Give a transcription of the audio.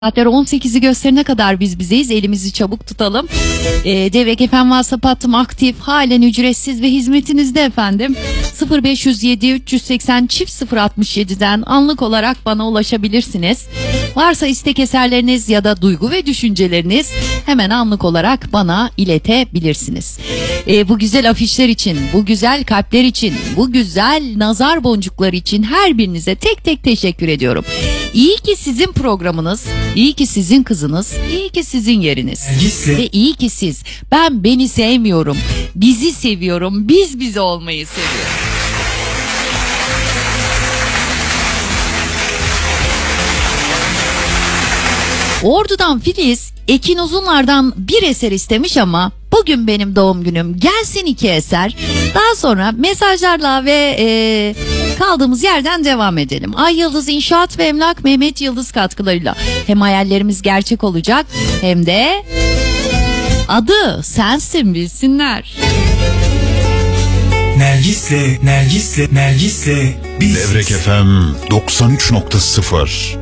Saatler 18'i gösterene kadar biz bizeyiz. Elimizi çabuk tutalım. Devrek FM WhatsApp hattım aktif. Halen ücretsiz ve hizmetinizde efendim. 0507 380 067'den anlık olarak bana ulaşabilirsiniz. Varsa istek eserleriniz ya da duygu ve düşünceleriniz hemen anlık olarak bana iletebilirsiniz. Bu güzel afişler için, bu güzel kalpler için, bu güzel nazar boncukları için her birinize tek tek teşekkür ediyorum. İyi ki sizin programınız, iyi ki sizin kızınız, iyi ki sizin yeriniz. Ve iyi ki siz, ben beni sevmiyorum, bizi seviyorum, biz bize olmayı seviyoruz. Ordu'dan Filiz, Ekin Uzunlar'dan bir eser istemiş ama bugün benim doğum günüm, gelsin 2 eser. Daha sonra mesajlarla ve kaldığımız yerden devam edelim. Ay Yıldız İnşaat ve Emlak Mehmet Yıldız katkılarıyla hem hayallerimiz gerçek olacak hem de adı sensin bilsinler. Nergis'le biz. Devrek FM 93.0